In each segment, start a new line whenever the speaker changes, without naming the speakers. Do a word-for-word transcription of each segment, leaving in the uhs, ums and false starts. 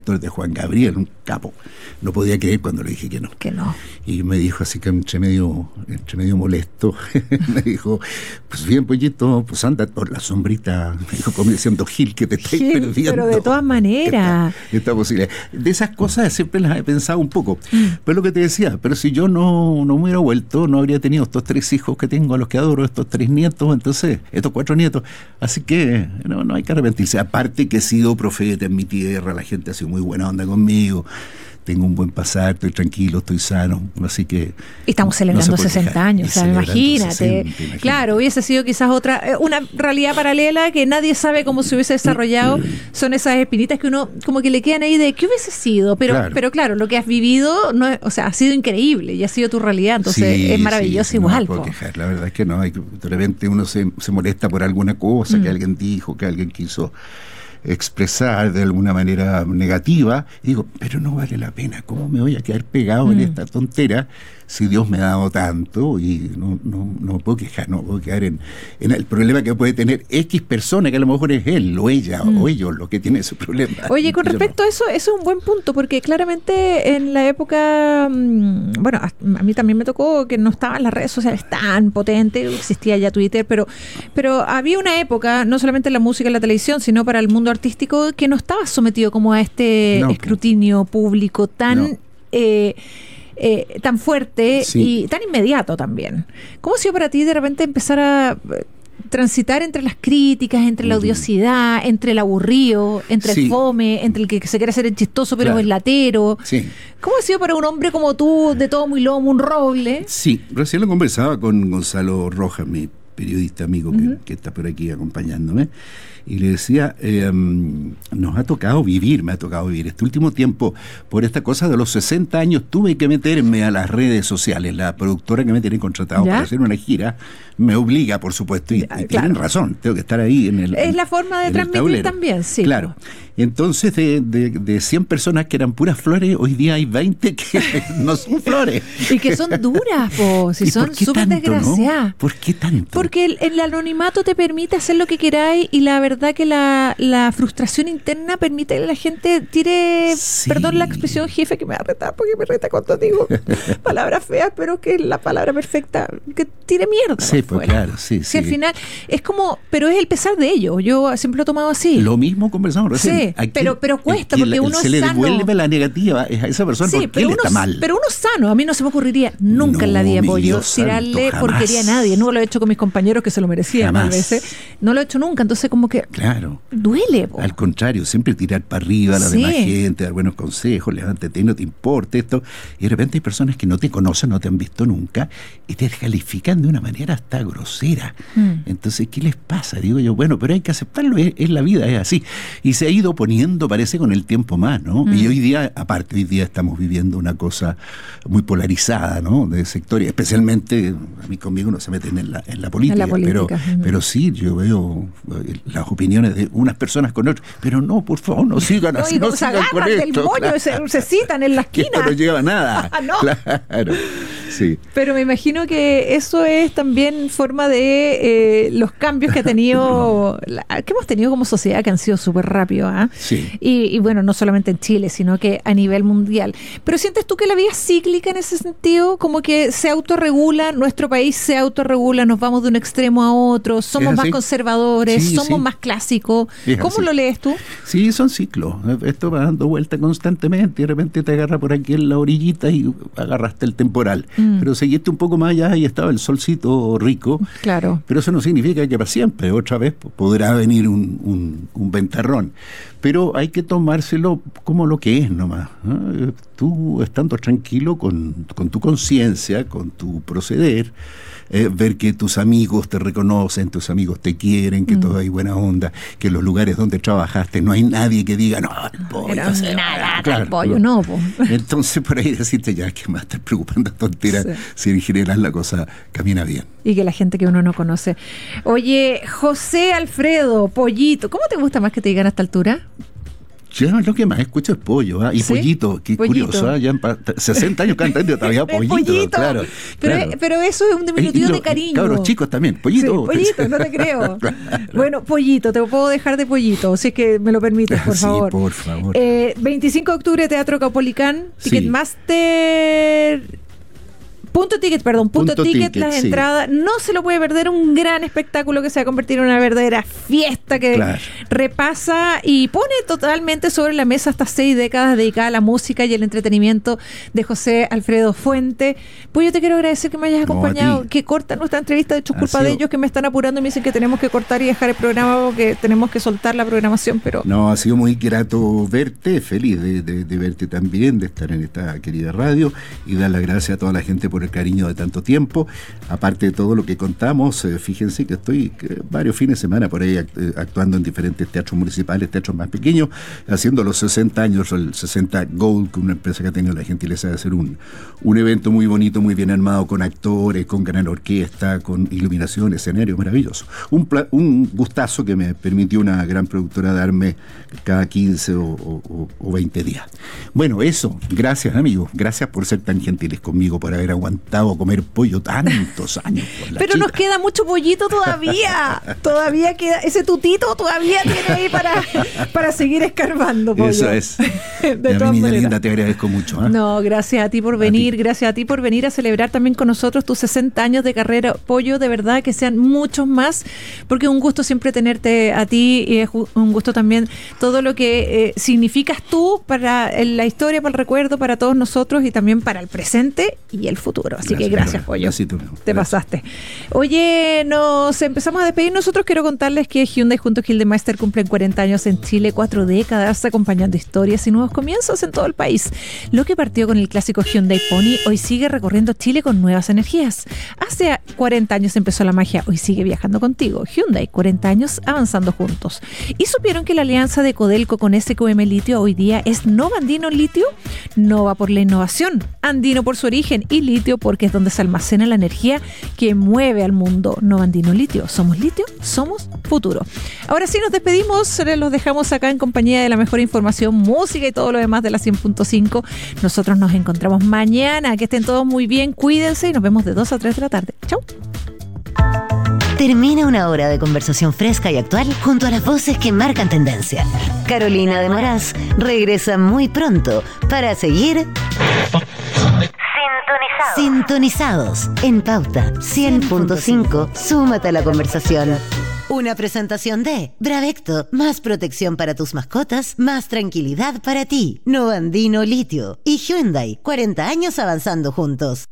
de Juan Gabriel, un capo. No podía creer cuando le dije que no.
Que no.
Y me dijo así que entre medio, entre medio molesto, me dijo, pues bien, pollito, pues anda por la sombrita, me dijo, como diciendo, Gil, que te estáis
Gil,
perdiendo.
pero de todas maneras.
Esta, esta posibilidad. De esas cosas siempre las he pensado un poco. Mm. Pero lo que te decía, pero si yo no, no me hubiera vuelto, no habría tenido estos tres hijos que tengo, a los que adoro, estos tres nietos, entonces, estos cuatro nietos. Así que no, no hay que arrepentirse. Aparte que he sido profeta en mi tierra, la gente ha sido muy buena onda conmigo. Tengo un buen pasar, estoy tranquilo, estoy sano, así que...
Y estamos celebrando no sesenta años, o sea, imagínate. sesenta, imagínate. Claro, hubiese sido quizás otra, una realidad paralela que nadie sabe cómo se hubiese desarrollado. Son esas espinitas que uno como que le quedan ahí de ¿qué hubiese sido? Pero claro, pero claro lo que has vivido, no es, o sea, ha sido increíble y ha sido tu realidad, entonces sí, es maravilloso sí, igual.
No me puedo quejar, la verdad es que no, hay, de repente uno se, se molesta por alguna cosa mm. que alguien dijo, que alguien quiso expresar de alguna manera negativa, y digo, pero no vale la pena, ¿cómo me voy a quedar pegado mm. en esta tontera si Dios me ha dado tanto? Y no, no, no puedo quejar, no puedo quedar en, en el problema que puede tener X persona, que a lo mejor es él o ella mm. o ellos lo que tiene ese problema.
Oye, con respecto no. a eso, eso es un buen punto, porque claramente en la época, bueno, a, a mí también me tocó que no estaban las redes sociales tan potentes, existía ya Twitter, pero, pero había una época, no solamente en la música y la televisión, sino para el mundo artístico, que no estaba sometido como a este no, escrutinio público tan... No. Eh, Eh, tan fuerte sí. y tan inmediato también. ¿Cómo ha sido para ti de repente empezar a transitar entre las críticas, entre la odiosidad, entre el aburrido, entre sí. el fome, entre el que se quiere hacer el chistoso pero claro. es latero?
Sí.
¿Cómo ha sido para un hombre como tú, de todo muy lomo, un roble?
Sí, recién lo conversaba con Gonzalo Rojas, mi periodista amigo uh-huh. que, que está por aquí acompañándome, y le decía, eh, um, nos ha tocado vivir, me ha tocado vivir este último tiempo, por esta cosa de los sesenta años, tuve que meterme a las redes sociales. La productora que me tiene contratado ¿Ya? para hacer una gira me obliga, por supuesto, y, y claro. tienen razón, tengo que estar ahí en el...
Es
en,
la forma de transmitir también, sí.
Claro. Entonces, de, de, de cien personas que eran puras flores, hoy día hay veinte que no son flores.
Y que son duras, po, si son súper desgraciadas.
¿No? ¿Por qué tanto?
Porque el, el anonimato te permite hacer lo que queráis, y la verdad que la, la frustración interna permite que la gente tire, sí. perdón la expresión, jefe, que me va a retar, porque me reta cuando digo palabras feas, pero que es la palabra perfecta, que tire mierda.
Sí, pues claro, sí, sí.
Sí, al final es como, pero es el pesar de ello. Yo siempre lo he tomado así.
Lo mismo conversamos recién.
Sí, aquí, pero, pero cuesta, porque
la,
uno
se
es
le
sano.
devuelve la negativa a esa persona sí, porque él
uno,
está mal.
Pero uno sano, a mí no se me ocurriría nunca no, en la vida, Pollo, tirarle santo, porquería a nadie. No lo he hecho con mis compañeros que se lo merecían a veces. No lo he hecho nunca, entonces como que
claro.
duele. Po.
Al contrario, siempre tirar para arriba a la sí. demás gente, dar buenos consejos, levántate, no te importa esto. Y de repente hay personas que no te conocen, no te han visto nunca, y te descalifican de una manera hasta grosera. Mm. Entonces, ¿qué les pasa? Digo yo, bueno, pero hay que aceptarlo, es, es la vida, es así. Y se ha ido poniendo, parece, con el tiempo más, ¿no? Mm. Y hoy día, aparte, hoy día estamos viviendo una cosa muy polarizada, ¿no? De sectores, especialmente, a mí conmigo no se meten en la, en la política, en la política. Pero, mm. pero sí, yo veo las opiniones de unas personas con otras, pero no, por favor, no sigan así, no, no sigan con esto.
Del moño,
claro.
se, se citan en la esquina.
Que esto no lleva a nada.
no.
Claro, sí.
Pero me imagino que eso es también forma de eh, los cambios que ha tenido, la, que hemos tenido como sociedad, que han sido súper rápidos, ¿eh?
Sí.
Y, y bueno, no solamente en Chile, sino que a nivel mundial. Pero ¿sientes tú que la vida es cíclica en ese sentido? Como que se autorregula, nuestro país se autorregula, nos vamos de un extremo a otro, somos más conservadores, sí, somos sí. más clásicos. Es ¿Cómo así. Lo lees tú?
Sí, son ciclos. Esto va dando vuelta constantemente y de repente te agarra por aquí en la orillita y agarraste el temporal. Mm. Pero seguiste un poco más allá y estaba el solcito rico.
Claro.
Pero eso no significa que para siempre, otra vez podrá venir un, un, un ventarrón. Pero hay que tomárselo como lo que es nomás, ¿no? Tú estando tranquilo con, con tu conciencia, con tu proceder, eh, ver que tus amigos te reconocen, tus amigos te quieren, que mm. todo hay buena onda, que en los lugares donde trabajaste no hay nadie que diga, no, el pollo,
no,
se
nada, va. Claro, el pollo no. Po.
Entonces por ahí decirte, ya, que más estás preocupando tonteras, sí. si en general la cosa camina bien.
Y que la gente que uno no conoce. Oye, José Alfredo, Pollito, ¿cómo te gusta más que te digan a esta altura?
Yo lo que más escucho es pollo, ¿eh? Y ¿sí? Pollito, qué Pollito. Curioso, ¿eh? Ya en pa- sesenta años cantando todavía Pollito, pollito. Claro,
pero,
claro.
pero eso es un diminutivo lo, de cariño.
Cabros chicos también, Pollito.
Sí, Pollito, no te creo. Claro. Bueno, Pollito, te puedo dejar de Pollito, si es que me lo permites, por
sí,
favor.
por favor.
Eh, veinticinco de octubre, Teatro Caupolicán, Ticketmaster... Sí. Punto Ticket, perdón, Punto, punto Ticket, ticket las sí. entradas. No se lo puede perder, un gran espectáculo que se va a convertir en una verdadera fiesta que claro. repasa y pone totalmente sobre la mesa estas seis décadas dedicadas a la música y el entretenimiento de José Alfredo Fuente. Pues yo te quiero agradecer que me hayas acompañado, no, que corta nuestra entrevista, de hecho es culpa sido... de ellos que me están apurando y me dicen que tenemos que cortar y dejar el programa porque tenemos que soltar la programación, pero...
No, ha sido muy grato verte, feliz de, de, de verte también, de estar en esta querida radio y dar las gracias a toda la gente por el cariño de tanto tiempo. Aparte de todo lo que contamos, eh, fíjense que estoy eh, varios fines de semana por ahí act- actuando en diferentes teatros municipales, teatros más pequeños, haciendo los sesenta años, el sesenta Gold, con una empresa que ha tenido la gentileza de hacer un, un evento muy bonito, muy bien armado, con actores, con gran orquesta, con iluminación, escenario maravilloso. Un, pla- un gustazo que me permitió una gran productora darme cada quince o, o, o veinte días. Bueno, eso, gracias amigos, gracias por ser tan gentiles conmigo, por haber aguantado comer pollo tantos años.
Pero chica. Nos queda mucho pollito todavía. Todavía queda, ese tutito todavía tiene ahí para, para seguir escarbando pollo.
Eso es. De todas niña linda, te agradezco mucho. ¿eh?
No, gracias a ti por venir, gracias a ti por venir a celebrar también con nosotros tus sesenta años de carrera, pollo, de verdad que sean muchos más, porque es un gusto siempre tenerte a ti y es un gusto también todo lo que eh, significas tú para la historia, para el recuerdo, para todos nosotros y también para el presente y el futuro. Así gracias, que gracias, pollo.
Gracias, tú,
Te
gracias.
pasaste. Oye, nos empezamos a despedir. Nosotros quiero contarles que Hyundai junto a Gildemeister cumplen cuarenta años en Chile, cuatro décadas acompañando historias y nuevos comienzos en todo el país. Lo que partió con el clásico Hyundai Pony hoy sigue recorriendo Chile con nuevas energías. Hace cuarenta años empezó la magia, hoy sigue viajando contigo. Hyundai, cuarenta años avanzando juntos. ¿Y supieron que la alianza de Codelco con S Q M Litio hoy día es Nova Andino Litio? Nova por la innovación, Andino por su origen y Litio porque es donde se almacena la energía que mueve al mundo. Nova Andino Litio, somos litio, somos futuro. Ahora sí nos despedimos, los dejamos acá en compañía de la mejor información, música y todo lo demás de la cien punto cinco. Nosotros nos encontramos mañana, que estén todos muy bien, cuídense y nos vemos de dos a tres de la tarde. Chau.
Termina una hora de conversación fresca y actual junto a las voces que marcan tendencia. Carolina de Moraz regresa muy pronto para seguir sintonizados, sintonizados en Pauta cien punto cinco. Súmate a la conversación. Una presentación de Bravecto, más protección para tus mascotas, más tranquilidad para ti. Nova Andino Litio y Hyundai, cuarenta años avanzando juntos.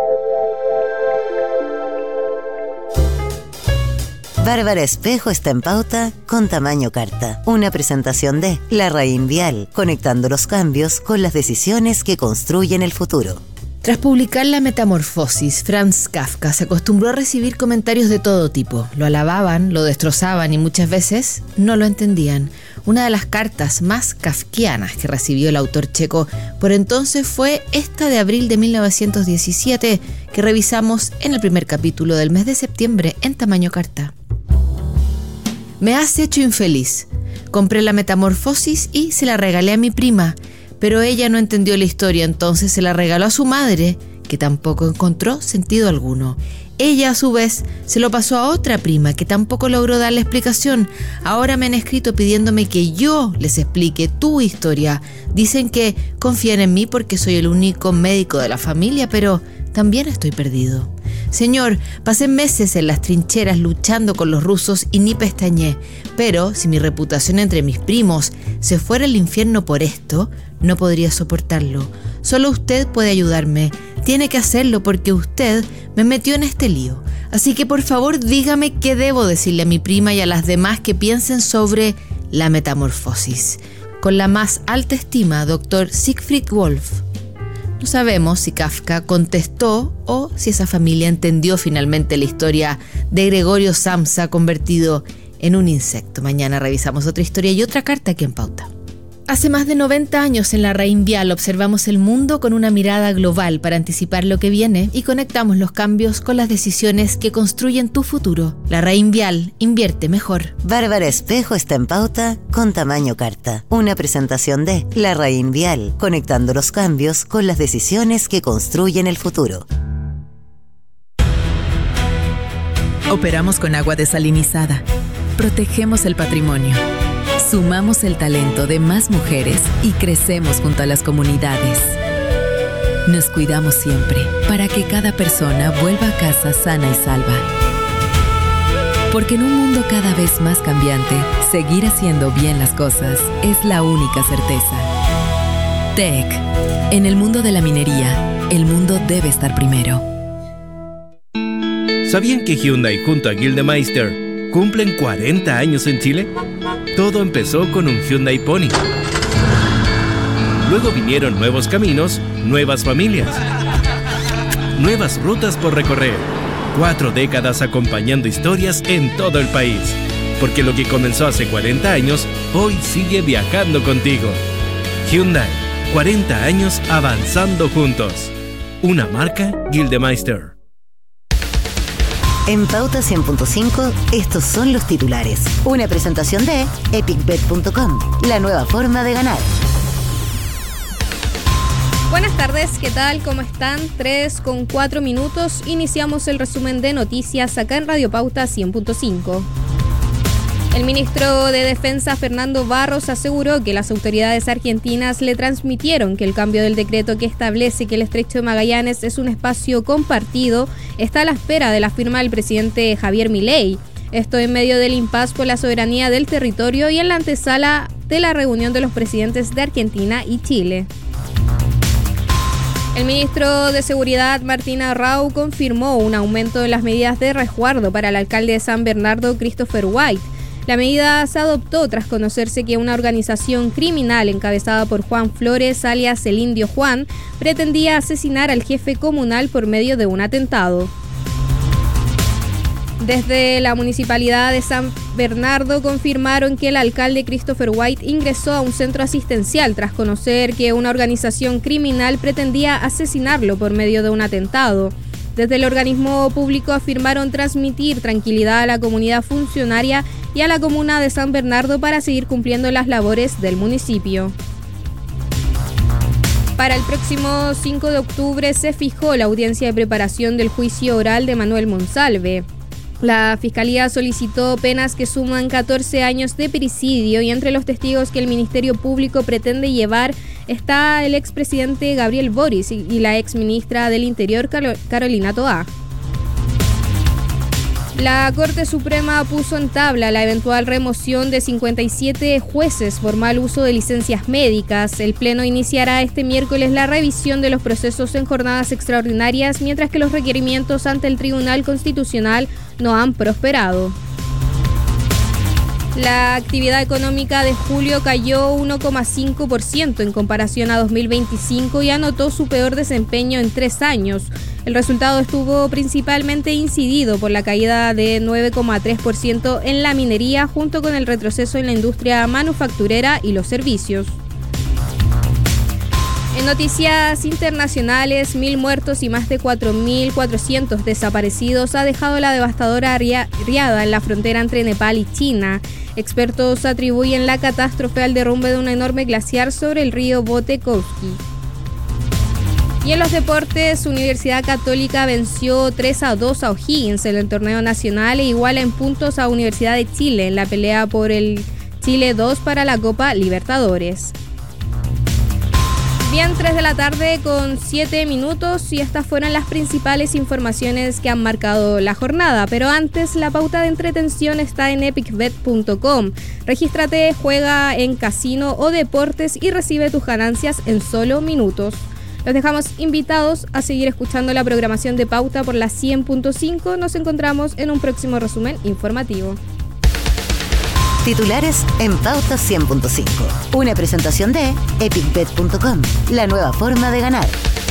Bárbara Espejo está en Pauta con tamaño carta. Una presentación de La Raín Vial, conectando los cambios con las decisiones que construyen el futuro.
Tras publicar La Metamorfosis, Franz Kafka se acostumbró a recibir comentarios de todo tipo. Lo alababan, lo destrozaban y muchas veces no lo entendían. Una de las cartas más kafkianas que recibió el autor checo por entonces fue esta de abril de mil novecientos diecisiete, que revisamos en el primer capítulo del mes de septiembre en tamaño carta. Me has hecho infeliz. Compré La Metamorfosis y se la regalé a mi prima, pero ella no entendió la historia, entonces se la regaló a su madre, que tampoco encontró sentido alguno. Ella, a su vez, se lo pasó a otra prima, que tampoco logró darle explicación. Ahora me han escrito pidiéndome que yo les explique tu historia. Dicen que confían en mí porque soy el único médico de la familia, pero también estoy perdido. Señor, pasé meses en las trincheras luchando con los rusos y ni pestañé. Pero si mi reputación entre mis primos se fuera al infierno por esto, no podría soportarlo. Solo usted puede ayudarme. Tiene que hacerlo porque usted me metió en este lío. Así que por favor dígame qué debo decirle a mi prima y a las demás que piensen sobre La Metamorfosis. Con la más alta estima, doctor Siegfried Wolf. No sabemos si Kafka contestó o si esa familia entendió finalmente la historia de Gregorio Samsa convertido en un insecto. Mañana revisamos otra historia y otra carta aquí en Pauta. Hace más de noventa años en la Reinvial observamos el mundo con una mirada global para anticipar lo que viene y conectamos los cambios con las decisiones que construyen tu futuro. La Reinvial, invierte mejor.
Bárbara Espejo está en pauta con tamaño carta. Una presentación de La Reinvial, conectando los cambios con las decisiones que construyen el futuro.
Operamos con agua desalinizada. Protegemos el patrimonio. Sumamos el talento de más mujeres y crecemos junto a las comunidades. Nos cuidamos siempre para que cada persona vuelva a casa sana y salva. Porque en un mundo cada vez más cambiante, seguir haciendo bien las cosas es la única certeza. T E C. En el mundo de la minería, el mundo debe estar primero.
¿Sabían que Hyundai junto a Gildemeister cumplen cuarenta años en Chile? Todo empezó con un Hyundai Pony. Luego vinieron nuevos caminos, nuevas familias, nuevas rutas por recorrer. Cuatro décadas acompañando historias en todo el país. Porque lo que comenzó hace cuarenta años, hoy sigue viajando contigo. Hyundai, cuarenta años avanzando juntos. Una marca Gildemeister.
En Pauta cien punto cinco, estos son los titulares. Una presentación de epic bet punto com, la nueva forma de ganar.
Buenas tardes, ¿qué tal? ¿Cómo están? tres con cuatro minutos. Iniciamos el resumen de noticias acá en Radio Pauta cien punto cinco. El ministro de Defensa, Fernando Barros, aseguró que las autoridades argentinas le transmitieron que el cambio del decreto que establece que el Estrecho de Magallanes es un espacio compartido está a la espera de la firma del presidente Javier Milei. Esto en medio del impasse por la soberanía del territorio y en la antesala de la reunión de los presidentes de Argentina y Chile. El ministro de Seguridad, Martín Arrau, confirmó un aumento de las medidas de resguardo para el alcalde de San Bernardo, Christopher White. La medida se adoptó tras conocerse que una organización criminal encabezada por Juan Flores, alias el Indio Juan, pretendía asesinar al jefe comunal por medio de un atentado. Desde la Municipalidad de San Bernardo confirmaron que el alcalde Christopher White ingresó a un centro asistencial tras conocer que una organización criminal pretendía asesinarlo por medio de un atentado. Desde el organismo público afirmaron transmitir tranquilidad a la comunidad funcionaria y a la comuna de San Bernardo para seguir cumpliendo las labores del municipio. Para el próximo cinco de octubre se fijó la audiencia de preparación del juicio oral de Manuel Monsalve. La Fiscalía solicitó penas que suman catorce años de presidio y entre los testigos que el Ministerio Público pretende llevar está el expresidente Gabriel Boric y la exministra del Interior Carolina Toá. La Corte Suprema puso en tabla la eventual remoción de cincuenta y siete jueces por mal uso de licencias médicas. El Pleno iniciará este miércoles la revisión de los procesos en jornadas extraordinarias, mientras que los requerimientos ante el Tribunal Constitucional no han prosperado. La actividad económica de julio cayó uno coma cinco por ciento en comparación a dos mil veinticinco y anotó su peor desempeño en tres años. El resultado estuvo principalmente incidido por la caída de nueve coma tres por ciento en la minería, junto con el retroceso en la industria manufacturera y los servicios. En noticias internacionales, mil muertos y más de cuatro mil cuatrocientos desaparecidos ha dejado la devastadora riada en la frontera entre Nepal y China. Expertos atribuyen la catástrofe al derrumbe de un enorme glaciar sobre el río Botekovsky. Y en los deportes, Universidad Católica venció tres a dos a O'Higgins en el torneo nacional e iguala en puntos a Universidad de Chile en la pelea por el Chile dos para la Copa Libertadores. Bien, tres de la tarde con siete minutos y estas fueron las principales informaciones que han marcado la jornada. Pero antes, la pauta de entretención está en epic bet punto com. Regístrate, juega en casino o deportes y recibe tus ganancias en solo minutos. Los dejamos invitados a seguir escuchando la programación de Pauta por la cien punto cinco. Nos encontramos en un próximo resumen informativo.
Titulares en Pauta cien punto cinco. Una presentación de epic bet punto com, la nueva forma de ganar.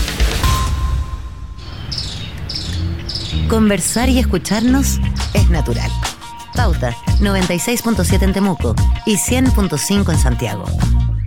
Conversar y escucharnos es natural. Pauta noventa y seis punto siete en Temuco y cien punto cinco en Santiago.